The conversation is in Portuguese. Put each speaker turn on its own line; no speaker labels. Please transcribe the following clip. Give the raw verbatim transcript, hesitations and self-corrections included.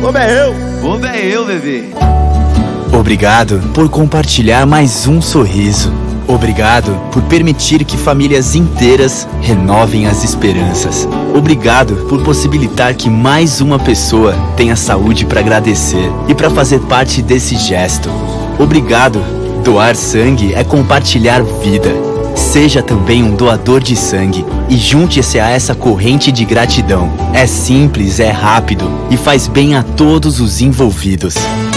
Bobo é eu.
Bobo é eu, bebê.
Obrigado por compartilhar mais um sorriso. Obrigado por permitir que famílias inteiras renovem as esperanças. Obrigado por possibilitar que mais uma pessoa tenha saúde para agradecer e para fazer parte desse gesto. Obrigado. Doar sangue é compartilhar vida. Seja também um doador de sangue e junte-se a essa corrente de gratidão. É simples, é rápido e faz bem a todos os envolvidos.